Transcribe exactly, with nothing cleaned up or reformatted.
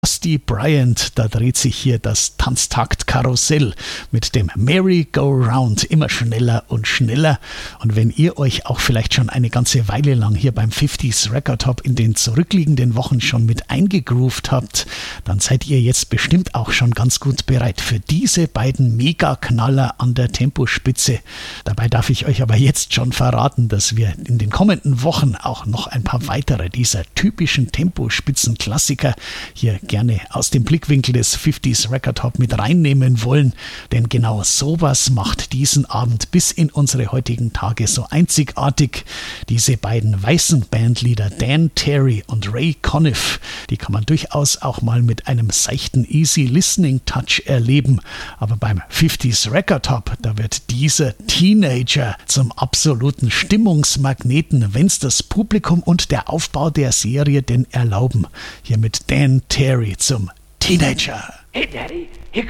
Rusty Bryant, da dreht sich hier das Tanztakt-Karussell mit dem Merry-Go-Round immer schneller und schneller. Und wenn ihr euch auch vielleicht schon eine ganze Weile lang hier beim fünfziger Record Hop in den zurückliegenden Wochen schon mit eingegroovt habt, dann seid ihr jetzt bestimmt auch schon ganz gut bereit für diese beiden Mega-Knaller an der Tempospitze. Dabei darf ich euch aber jetzt schon verraten, dass wir in den kommenden Wochen auch noch ein paar weitere dieser typischen Tempospitzen-Klassiker hier gerne aus dem Blickwinkel des fünfziger Record Hop mit reinnehmen wollen, denn genau sowas macht diesen Abend bis in unsere heutigen Tage so einzigartig. Diese beiden weißen Bandleader Dan Terry und Ray Conniff, die kann man durchaus auch mal mit einem seichten Easy Listening Touch erleben, aber beim fünfziger Record Hop, da wird dieser Teenager zum absoluten Stimmungsmagneten, wenn's das Publikum und der Aufbau der Serie denn erlauben. Hier mit Dan Terry zum Teenager. Hey Daddy, here